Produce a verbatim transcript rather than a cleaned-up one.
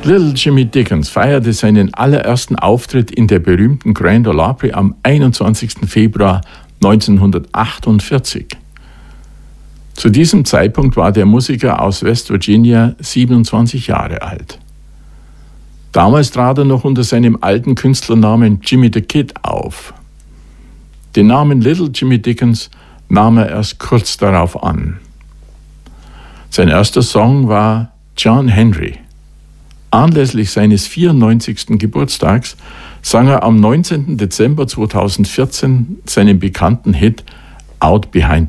Little Jimmy Dickens feierte seinen allerersten Auftritt in der berühmten Grand Ole Opry am einundzwanzigsten Februar neunzehnhundertachtundvierzig. Zu diesem Zeitpunkt war der Musiker aus West Virginia siebenundzwanzig Jahre alt. Damals trat er noch unter seinem alten Künstlernamen Jimmy the Kid auf. Den Namen Little Jimmy Dickens nahm er erst kurz darauf an. Sein erster Song war John Henry. Anlässlich seines vierundneunzigsten Geburtstags sang er am neunzehnten Dezember zweitausendvierzehn seinen bekannten Hit Out Behind